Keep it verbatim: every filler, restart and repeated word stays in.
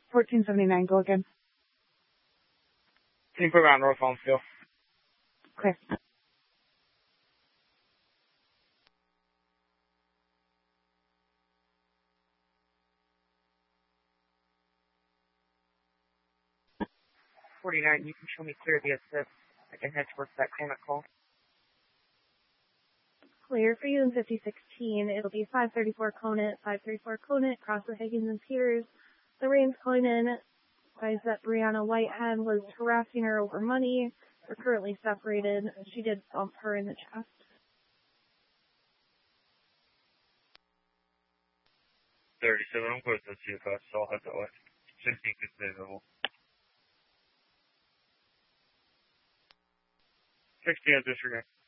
fourteen seventy-nine, go again. Can you put me on North Holmesville? Okay. forty-nine, you can show me clear the assist. I can head towards that Conant call. Clear for you in fifty sixteen. It'll be five thirty-four Conant, five thirty-four Conant, cross the Higgins and Peters. The Rains calling in advised that Brianna Whitehead was harassing her over money. They're currently separated. She did bump her in the chest. thirty-seven, I'm going to see if I saw her that way. sixteen is available. sixteen is disregard.